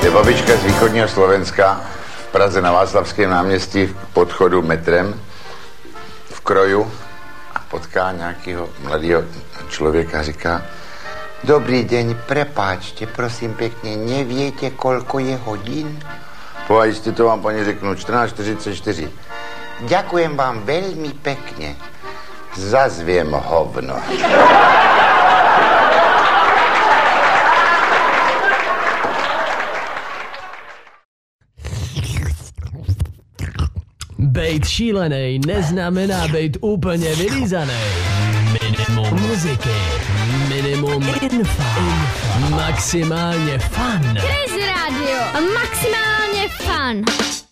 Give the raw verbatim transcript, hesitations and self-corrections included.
Je babička z východního Slovenska v Praze na Václavském náměstí v podchodu metrem v kroju a potká nějakého mladého člověka a říká: Dobrý deň, prepáčte, prosím pěkně, nevíte, kolko je hodin? Povajte, to vám, paní, řeknu, čtrnáct čtyřicet čtyři. Ďakujem vám velmi pekne. Zazviem hovno. Bejt šílenej neznamená bejt úplně vylízanej. Minimum muziky, minimum infa, maximálně fun. Crazy Radio, maximálně fun.